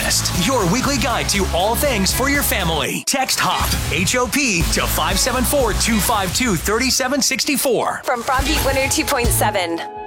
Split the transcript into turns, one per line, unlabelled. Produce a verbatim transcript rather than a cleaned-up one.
List, your weekly guide to all things for your family. Text HOP, H O P, to five seven four, two five two, three seven six four.
From Frog Beat one oh two point seven.